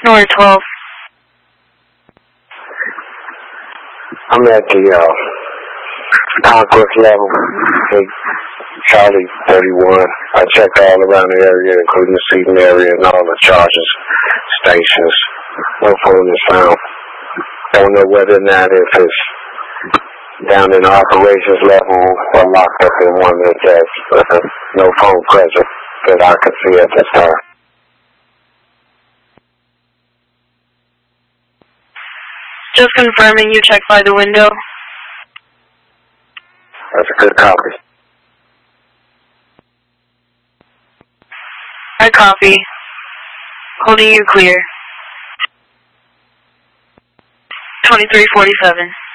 North 12. I'm at the concourse level, Charlie 31. I checked all around the area, including the seating area and all the charges stations. No phone is found. Don't know whether or not if it's down in the operations level or locked up in one of the desks, but no phone present that I could see at this time. Just confirming you checked by the window. That's a good copy. I copy. Holding you clear. 2347.